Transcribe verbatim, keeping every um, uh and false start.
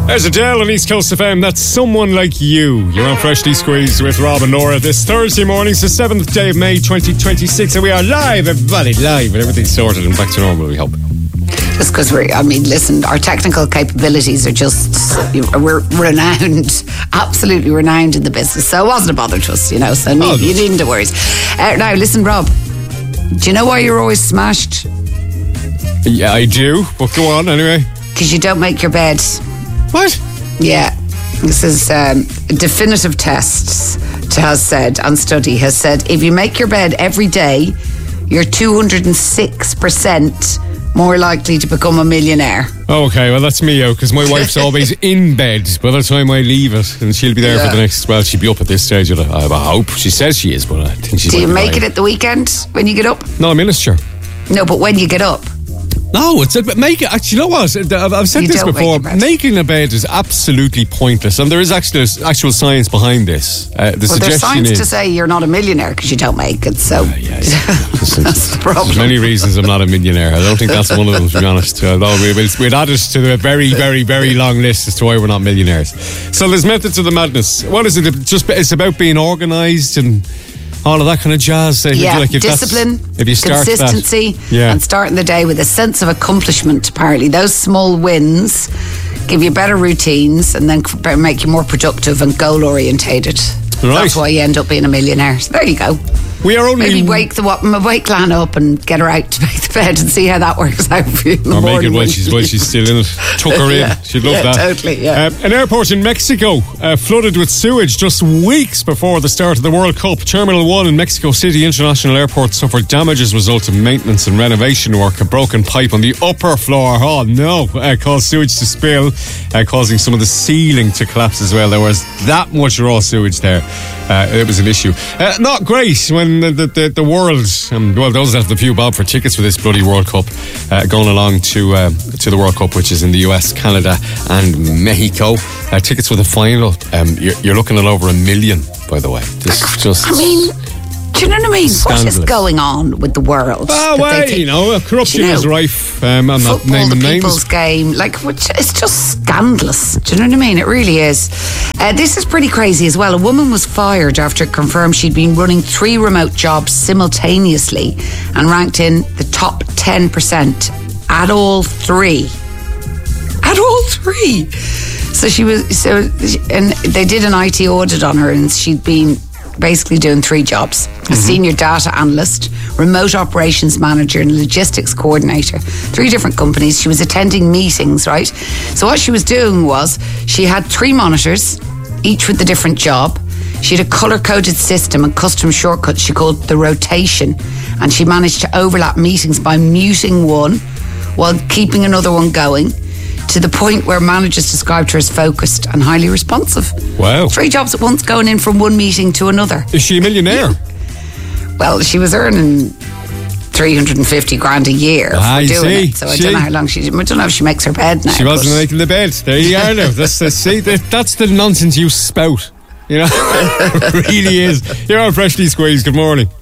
There's Adele on East Coast F M. That's Someone Like You. You're on Freshly Squeezed with Rob and Laura this Thursday morning. It's the seventh day of May twenty twenty-six, and we are live, everybody, live, and everything's sorted and back to normal, we hope. Just because we're, I mean, listen, our technical capabilities are just, we're renowned, absolutely renowned in the business. So it wasn't a bother to us, you know, so no, oh, you needn't worry. Uh, now, listen, Rob, do you know why you're always smashed? Yeah, I do, but go on anyway. Because you don't make your bed. What? Yeah. This is um, definitive tests to has said, and study has said, if you make your bed every day, you're two hundred six percent more likely to become a millionaire. Okay, well, that's me out, because my wife's always in bed by the time I leave it, and she'll be there yeah. for the next, well, she'll be up at this stage, I hope. She says she is, but I think she's... Do you make it at the weekend when you get up? No, I'm in it, sure. No, but when you get up? No, it's a, make it. Actually, you know what? I've, I've said you this before. Making a bed is absolutely pointless, and there is actually actual science behind this. Uh, the well, suggestion there's science is, to say you're not a millionaire because you don't make it. So uh, yeah, listen, that's the problem. There's many reasons I'm not a millionaire. I don't think that's one of them, to be honest. Although we, we'll, we'll add it to the very, very, very long list as to why we're not millionaires. So there's methods of the madness. What is it? It's just it's about being organised and all of that kind of jazz. Yeah, like if discipline, if you start consistency, that, yeah. and starting the day with a sense of accomplishment, apparently. Those small wins give you better routines and then make you more productive and goal-orientated. Right. That's why you end up being a millionaire. So there you go. We are only... Maybe wake the wake Lan up and get her out to make the bed and see how that works out for you in the or morning. Make it while she's, while she's still in it. Tuck her yeah. in. She'd love yeah, that. Totally, yeah. Uh, an airport in Mexico uh, flooded with sewage just weeks before the start of the World Cup. Terminal one in Mexico City International Airport suffered damage as a result of maintenance and renovation work. A broken pipe on the upper floor, oh no, uh, caused sewage to spill, uh, causing some of the ceiling to collapse as well. There was that much raw sewage there. Uh, it was an issue. Uh, not great when the, the, the world, um, well, those that have the few bob for tickets for this bloody World Cup uh, going along to uh, to the World Cup, which is in the U S, Canada and Mexico. Uh, tickets for the final, um, you're, you're looking at over a million, by the way. This is just... I mean... Do you know what I mean? Scandalous. What is going on with the world? Oh, well, think, you know, corruption you know, is rife. Um, I'm not naming the names. People's game, like, it's just scandalous. Do you know what I mean? It really is. Uh, this is pretty crazy as well. A woman was fired after it confirmed she'd been running three remote jobs simultaneously and ranked in the top ten percent at all three. At all three. So she was, so, and they did an I T audit on her, and she'd been basically doing three jobs. Mm-hmm. A senior data analyst, remote operations manager and logistics coordinator. Three different companies. She was attending meetings, right? So what she was doing was she had three monitors, each with a different job. She had a colour-coded system and custom shortcuts she called the rotation, and she managed to overlap meetings by muting one while keeping another one going, to the point where managers described her as focused and highly responsive. Wow. Three jobs at once, going in from one meeting to another. Is she a millionaire? Yeah. Well, she was earning three hundred fifty grand a year ah, for doing see, it. So see. I don't know how long she... I don't know if she makes her bed now. She wasn't making the bed. There you are now. That's the, see, that's the nonsense you spout. You know? It really is. You're on Freshly Squeezed. Good morning.